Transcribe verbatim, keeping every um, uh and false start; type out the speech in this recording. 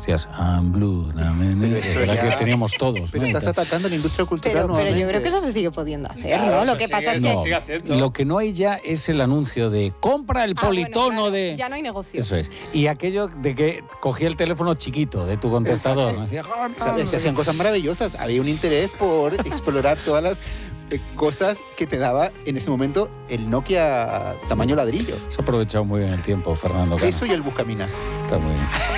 Decías, I'm blue, dame, Pero eso era ya- que teníamos todos. Pero ¿no? estás atacando la industria cultural Pero, pero nuevamente. yo creo que eso se sigue pudiendo hacer, Claro, ¿no? Lo eso que sigue- pasa es eso que... No, sigue haciendo. lo que no hay ya es el anuncio de compra el Ah, bueno, politono claro, de... Ya no hay negocio. Eso es. Y aquello de que cogía el teléfono chiquito de tu contestador. ¿no? Decía, "Ah, no, O sea, no se sé hacían qué". cosas maravillosas. Había un interés por explorar todas las eh, cosas que te daba en ese momento el Nokia tamaño ladrillo. Se ha aprovechado muy bien el tiempo, Fernando Cano. Eso y el buscaminas. Está muy bien.